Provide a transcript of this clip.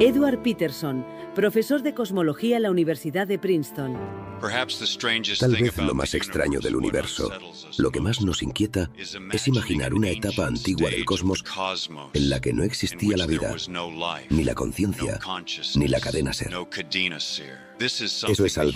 Edward Peterson, profesor de cosmología en la Universidad de Princeton. Tal vez lo más extraño del universo, lo que más nos inquieta, es imaginar una etapa antigua del cosmos en la que no existía la vida, ni la conciencia, ni la cadena ser. Eso es algo